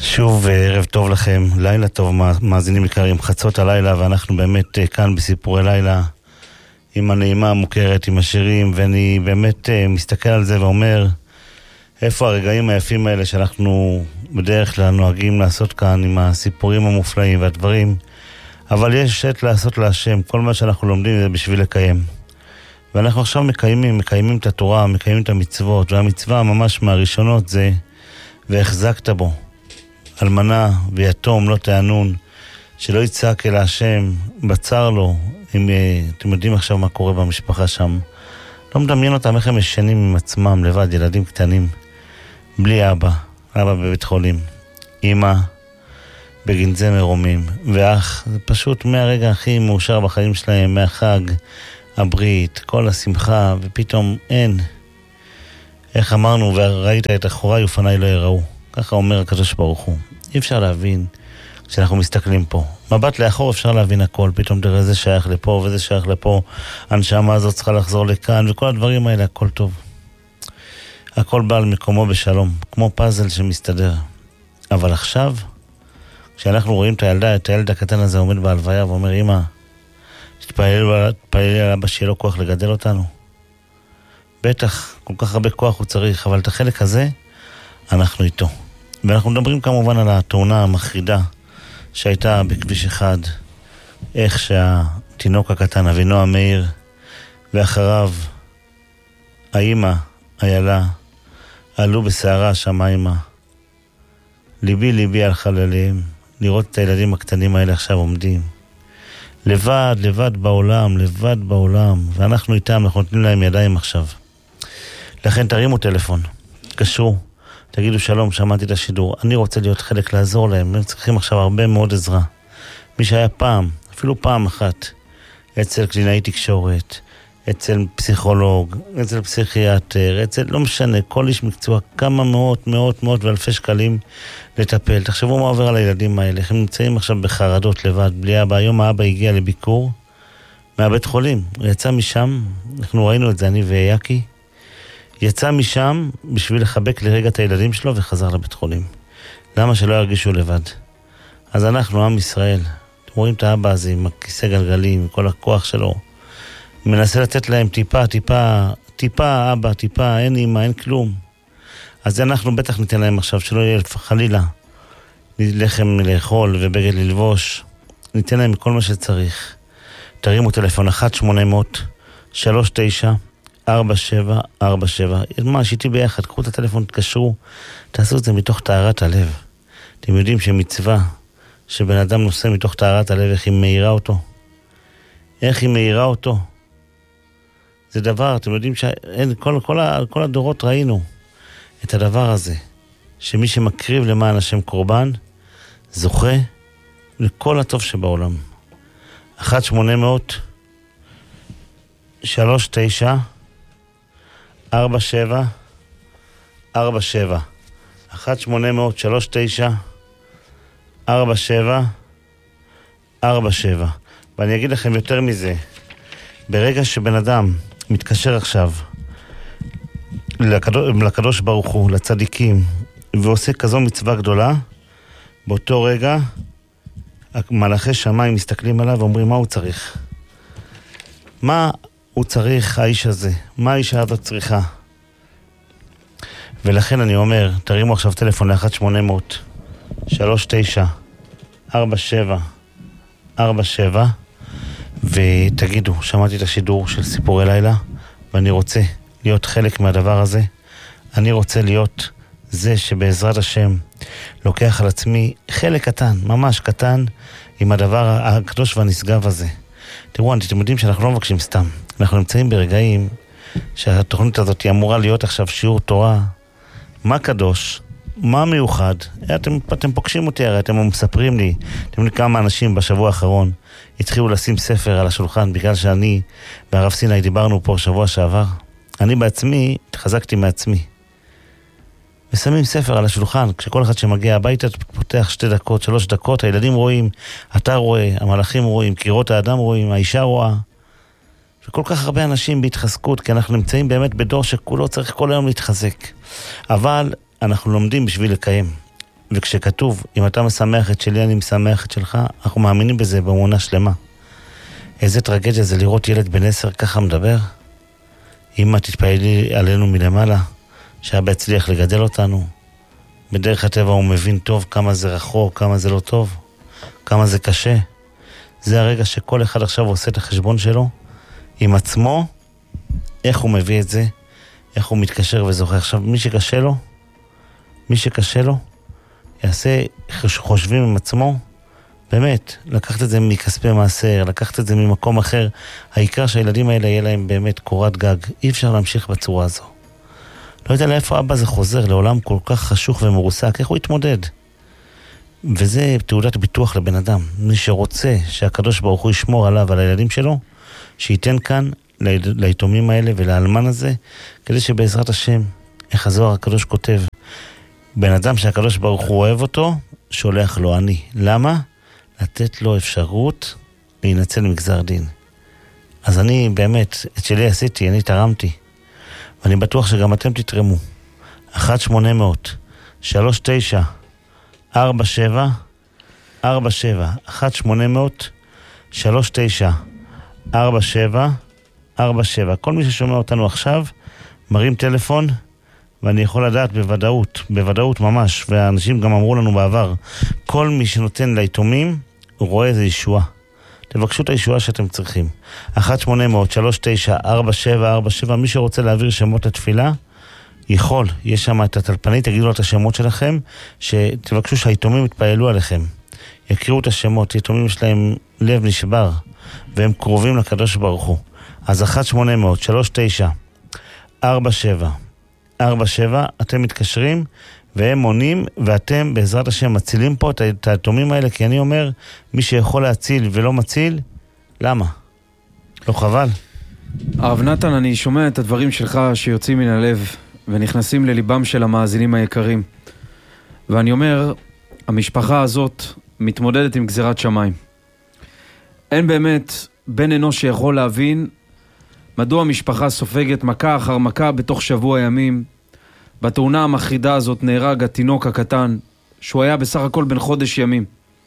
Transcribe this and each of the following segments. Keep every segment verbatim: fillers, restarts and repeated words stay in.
שוב ערב טוב לכם, לילה טוב מאזינים יקרים, חצות הלילה, ואנחנו באמת כאן בסיפורי לילה עם הנעימה המוכרת, עם השירים, ואני באמת מסתכל על זה ואומר איפה הרגעים היפים האלה שאנחנו בדרך כלל נוהגים לעשות כאן עם הסיפורים המופלאים והדברים, אבל יש שאת לעשות להשם, כל מה שאנחנו לומדים זה בשביל לקיים, ואנחנו עכשיו מקיימים, מקיימים את התורה, מקיימים את המצוות, והמצווה ממש מהראשונות זה והחזקת בו אלמנה ויתום לא תענון, שלא יצעק אל השם, בצר לו. אם אתם יודעים עכשיו מה קורה במשפחה שם, לא מדמיין אותם איך הם ישנים עם עצמם לבד, ילדים קטנים בלי אבא, אבא בבית חולים, אמא בגנזי מרומים, ואח. זה פשוט מהרגע הכי מאושר בחיים שלהם, מהחג, הברית, כל השמחה, ופתאום אין. איך אמרנו, וראית את אחוריי ופניי לא יראו, ככה אומר הקדוש ברוך הוא. אי אפשר להבין כשאנחנו מסתכלים פה, מבט לאחור אפשר להבין הכל, פתאום תראה זה שייך לפה וזה שייך לפה, הנשמה הזאת צריכה לחזור לכאן, וכל הדברים האלה, הכל טוב, הכל בא על מקומו בשלום, כמו פאזל שמסתדר. אבל עכשיו כשאנחנו רואים את הילדה, את הילד הקטן הזה עומד בהלוויה ואומר, אמא, תתפלל על אבא שיהיה לו כוח לגדל אותנו. בטח כל כך הרבה כוח הוא צריך, אבל את החלק הזה אנחנו איתו. ואנחנו מדברים כמובן על התאונה המחרידה שהייתה בכביש אחד, איך שהתינוק הקטן אבינועם מאיר ואחריו האמא איילה עלו בסערה השמיימה. ליבי ליבי על חלליהם, לראות את הילדים הקטנים האלה עכשיו עומדים לבד, לבד בעולם, לבד בעולם, ואנחנו איתם, אנחנו נותנים להם ידיים עכשיו. לכן תרימו טלפון, קשרו, תגידו שלום, שמעתי את השידור, אני רוצה להיות חלק, לעזור להם, הם צריכים עכשיו הרבה מאוד עזרה. מי שהיה פעם, אפילו פעם אחת, אצל קלינאי תקשורת, אצל פסיכולוג, אצל פסיכיאטר, אצל, לא משנה, כל איש מקצוע, כמה מאות, מאות, מאות ואלפי שקלים לטפל. תחשבו מה עובר על הילדים האלה, הם נמצאים עכשיו בחרדות לבד, בלי אבא. היום האבא הגיע לביקור מהבית חולים, הוא יצא משם, אנחנו ראינו את זה, אני ויקי, יצא משם בשביל לחבק לרגע את הילדים שלו וחזר לבית חולים. למה שלא ירגישו לבד? אז אנחנו, עם ישראל, אתם רואים את האבא הזה עם הכיסא גלגלים, עם כל הכוח שלו, מנסה לתת להם טיפה, טיפה, טיפה, אבא, טיפה, אין אמא, אין כלום. אז אנחנו בטח ניתן להם עכשיו, שלא יהיה חלילה לחם לאכול ובגד ללבוש, ניתן להם כל מה שצריך. תרימו טלפון אחת שמונה אפס שלוש תשע ארבע שבע ארבע שבע, ממש איתי ביחד, קחו את הטלפון, תקשרו, תעשו את זה מתוך טהרת הלב. אתם יודעים שמצווה שבן אדם נושא מתוך טהרת הלב, איך היא מאירה אותו, איך היא מאירה אותו, זה דבר, אתם יודעים שכל כל, כל הדורות ראינו את הדבר הזה, שמי שמקריב למען השם קורבן זוכה לכל הטוב שבעולם. אחת שמונה אפס שלוש תשע ארבע שבע ארבע שבע, אחת שמונה אפס שלוש תשע ארבע שבע ארבע שבע. ואני אגיד לכם יותר מזה, ברגע שבן אדם מתקשר עכשיו לקדוש, לקדוש ברוך הוא, לצדיקים, ועושה כזו מצווה גדולה, באותו רגע מלאכי שמיים מסתכלים עליו ואומרים, מה הוא צריך? מה הוא צריך, האיש הזה? מה האישה הזאת צריכה? ולכן אני אומר, תרימו עכשיו טלפון ל-אחת שמונה אפס שלוש תשע ארבע שבע ארבע שבע ותגידו, שמעתי את השידור של סיפורי לילה ואני רוצה להיות חלק מהדבר הזה. אני רוצה להיות זה שבעזרת השם לוקח על עצמי חלק קטן, ממש קטן, עם הדבר הקדוש והנשגב הזה. תראו, אתם יודעים שאנחנו לא מבקשים סתם, אנחנו נמצאים ברגעים שהתוכנית הזאת היא אמורה להיות עכשיו שיעור תורה. מה קדוש? מה מיוחד? אתם, אתם פוגשים אותי, הרי אתם מספרים לי, אתם יודעים כמה אנשים בשבוע האחרון התחילו לשים ספר על השולחן, בגלל שאני והרב סיני דיברנו פה שבוע שעבר. אני בעצמי התחזקתי מעצמי, ושמים ספר על השולחן, כשכל אחד שמגיע הביתה פותח שתי דקות, שלוש דקות, הילדים רואים, אתה רואה, המלאכים רואים, קירות האדם רואים, האישה רואה, וכל כך הרבה אנשים בהתחזקות, כי אנחנו נמצאים באמת בדור שכולו צריך כל היום להתחזק, אבל אנחנו לומדים בשביל לקיים. וכשכתוב, אם אתה משמח את שלי, אני משמח את שלך, אנחנו מאמינים בזה באמונה שלמה. איזה טרגדיה זה לראות ילד בן עשר ככה מדבר? אמא תתפעלי עלינו מלמעלה, שאבא הצליח לגדל אותנו. בדרך הטבע הוא מבין טוב כמה זה רחוק, כמה זה לא טוב, כמה זה קשה. זה הרגע שכל אחד עכשיו עושה את החשבון שלו עם עצמו, איך הוא מביא את זה, איך הוא מתקשר וזוכר. עכשיו, מי שקשה לו, מי שקשה לו, יעשה חושבים עם עצמו, באמת, לקחת את זה מכספי מעשר, לקחת את זה ממקום אחר. העיקר שהילדים האלה יהיה להם באמת קורת גג. אי אפשר להמשיך בצורה הזו. לא יודע לאיפה אבא זה חוזר, לעולם כל כך חשוך ומרוסק, איך הוא יתמודד? וזה תעודת ביטוח לבן אדם. מי שרוצה שהקדוש ברוך הוא ישמור עליו, על הילדים שלו, שייתן כאן ליתומים האלה ולאלמן הזה, כדי שבעזרת השם, איך הזוהר הקדוש כותב, בן אדם שהקדוש ברוך הוא אוהב אותו, שולח לו אני. למה? לתת לו אפשרות להינצל מגזר דין. אז אני באמת, את שלי עשיתי, אני תרמתי. ואני בטוח שגם אתם תתרמו. אחת שמונה מאות שלוש תשע ארבע שבע ארבע שבע אחת שמונה מאות שלוש תשע ארבע שבע ארבע שבע. כל מי ששומע אותנו עכשיו מרים טלפון, ואני יכול לדעת בוודאות, בוודאות ממש, והאנשים גם אמרו לנו בעבר, כל מי שנותן ליתומים הוא רואה איזה ישועה. תבקשו את הישועה שאתם צריכים. אחת שמונה מאות שלוש תשע ארבע שבע ארבע שבע. מי שרוצה להעביר שמות לתפילה יכול, יש שם את הטלפנית, תגידו לו את השמות שלכם, שתבקשו שהיתומים יתפעלו עליכם, יקריאו את השמות. יתומים יש להם לב נשבר והם קרובים לקדוש ברוך הוא. אז אחת שמונה מאות שלוש תשע ארבע שבע ארבע שבע, אתם מתקשרים והם עונים, ואתם בעזרת השם מצילים פה את היתומים האלה, כי אני אומר, מי שיכול להציל ולא מציל, למה? לא חבל? הרב נתן, אני שומע את הדברים שלך שיוצאים מן הלב ונכנסים לליבם של המאזינים היקרים, ואני אומר, המשפחה הזאת מתמודדת עם גזירת שמיים. אין באמת בן אנוש שיכול להבין מדוע המשפחה סופגת מכה אחר מכה בתוך שבוע ימים. בתאונה המחרידה הזאת נהרג התינוק הקטן, שהוא היה בסך הכל בן חודש ימים.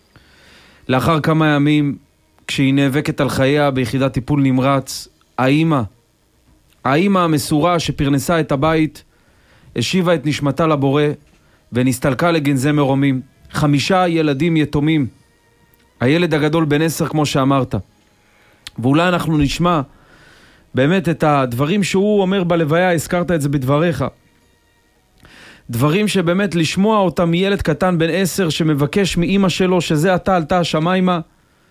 לאחר כמה ימים, כשהיא נאבקת על חייה ביחידת טיפול נמרץ, האמא, האמא המסורה שפרנסה את הבית, השיבה את נשמתה לבורא ונסתלקה לגנזי מרומים. חמישה ילדים יתומים. הילד הגדול בן עשר כמו שאמרת. ואולי אנחנו נשמע באמת את הדברים שהוא אומר בלוויה, הזכרת את זה בדבריך. דברים שבאמת לשמוע אותם מילד קטן בן עשר שמבקש מאמא שלו, שזה עתה עלתה השמיימה,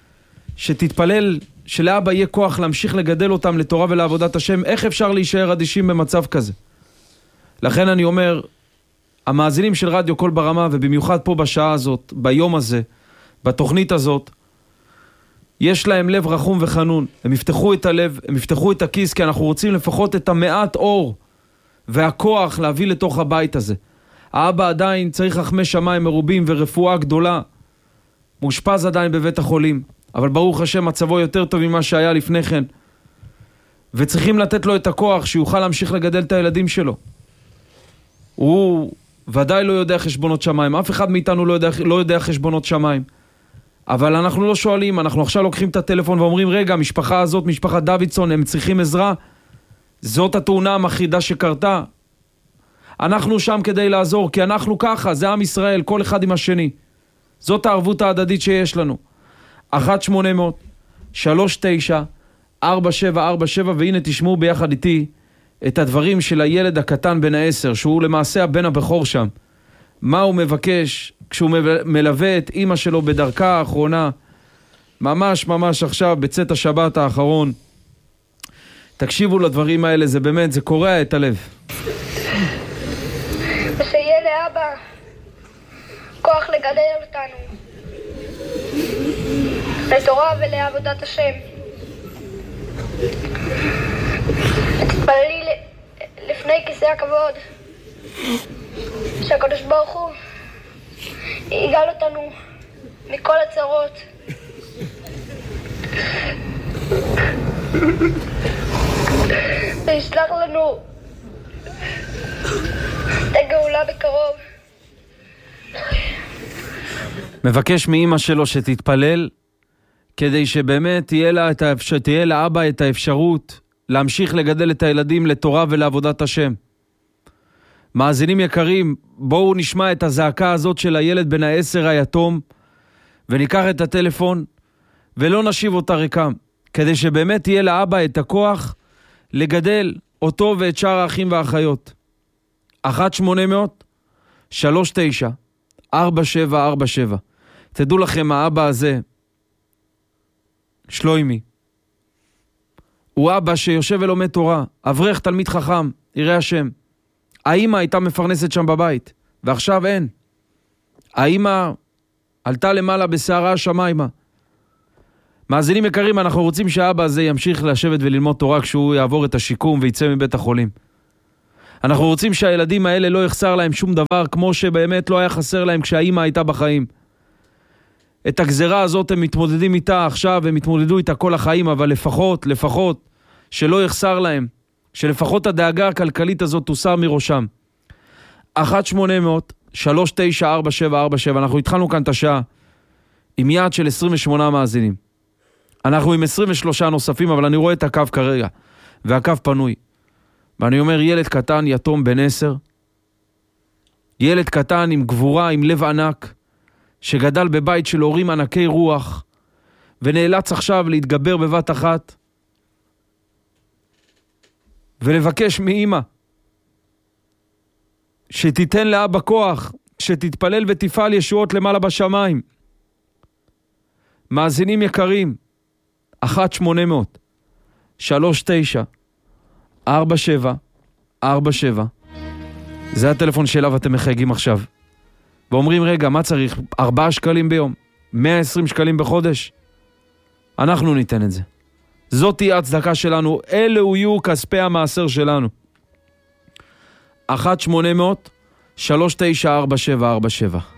שתתפלל שלאבא יהיה כוח להמשיך לגדל אותם לתורה ולעבודת השם. איך אפשר להישאר אדישים במצב כזה? לכן אני אומר, המאזינים של רדיו קול ברמה, ובמיוחד פה בשעה הזאת, ביום הזה, בתוכנית הזאת, יש להם לב רחום וחנון. הם יפתחו את הלב, הם יפתחו את הכיס, כי אנחנו רוצים לפחות את המעט אור והכוח להביא לתוך הבית הזה. האבא עדיין צריך רחמי שמיים מרובים ורפואה גדולה. מושפז עדיין בבית החולים, אבל ברוך השם מצבו יותר טוב ממה שהיה לפני כן. וצריכים לתת לו את הכוח שיוכל להמשיך לגדל את הילדים שלו. הוא ודאי לא יודע חשבונות שמיים, אף אחד מאיתנו לא יודע, לא יודע חשבונות שמיים. אבל אנחנו לא שואלים, אנחנו עכשיו לוקחים את הטלפון ואומרים, רגע, המשפחה הזאת, משפחת דוידסון, הם צריכים עזרה. זאת התאונה המחרידה שקרתה. אנחנו שם כדי לעזור, כי אנחנו ככה, זה עם ישראל, כל אחד עם השני. זאת הערבות ההדדית שיש לנו. אחת שמונה מאות שלוש תשע ארבע שבע ארבע שבע, והנה תשמעו ביחד איתי את הדברים של הילד הקטן בן העשר, שהוא למעשה הבן הבכור שם. מה הוא מבקש כשהוא מלווה את אמא שלו בדרכה האחרונה, ממש ממש עכשיו בצאת השבת האחרון. תקשיבו לדברים האלה, זה באמת, זה קורע את הלב. ושיהיה לאבא כוח לגדל אותנו לתורה ולעבודת השם. תתפללי לפני כיסא הכבוד שהקדוש ברוך הוא יגאל אותנו מכל הצרות. וישלח לנו את הגאולה בקרוב. מבקש מאמא שלו שתתפלל, כדי שבאמת תהיה, לה את האפשר... תהיה לאבא את האפשרות להמשיך לגדל את הילדים לתורה ולעבודת השם. מאזינים יקרים, בואו נשמע את הזעקה הזאת של הילד בן העשר היתום, וניקח את הטלפון, ולא נשיב אותה ריקם, כדי שבאמת תהיה לאבא את הכוח לגדל אותו ואת שאר האחים והאחיות. אחת שמונה מאות שלוש תשע ארבע שבע ארבע שבע. תדעו לכם, האבא הזה, שלוימי, הוא אבא שיושב ולומד תורה, אברך תלמיד חכם, ירא השם. האמא הייתה מפרנסת שם בבית, ועכשיו אין. האמא עלתה למעלה בסערה השמיימה. מאזינים יקרים, אנחנו רוצים שהאבא הזה ימשיך לשבת וללמוד תורה כשהוא יעבור את השיקום ויצא מבית החולים. אנחנו רוצים שהילדים האלה לא יחסר להם שום דבר, כמו שבאמת לא היה חסר להם כשהאמא הייתה בחיים. את הגזרה הזאת הם מתמודדים איתה עכשיו, הם מתמודדו איתה כל החיים, אבל לפחות, לפחות, שלא יחסר להם, שלפחות הדאגה הכלכלית הזאת תוסר מראשם. אחת שמונה מאות שלוש תשע ארבע שבע ארבע שבע. אנחנו התחלנו כאן את השעה עם יעד של עשרים ושמונה מאזינים. אנחנו עם עשרים ושלושה נוספים, אבל אני רואה את הקו כרגע, והקו פנוי. ואני אומר, ילד קטן, יתום בן עשר, ילד קטן עם גבורה, עם לב ענק, שגדל בבית של הורים ענקי רוח, ונאלץ עכשיו להתגבר בבת אחת, ולבקש מאמא, שתיתן לאבא כוח, שתתפלל ותפעל ישועות למעלה בשמיים. מאזינים יקרים, אחת שמונה מאות שלוש תשע ארבע שבע ארבע שבע. זה הטלפון שאליו אתם מחייגים עכשיו. ואומרים, רגע, מה צריך? ארבעה שקלים ביום? מאה ועשרים שקלים בחודש? אנחנו ניתן את זה. זאת תהיה הצדקה שלנו. אלו יהיו כספי המעשר שלנו. אחת שמונה מאות שלוש תשע ארבע שבע ארבע שבע.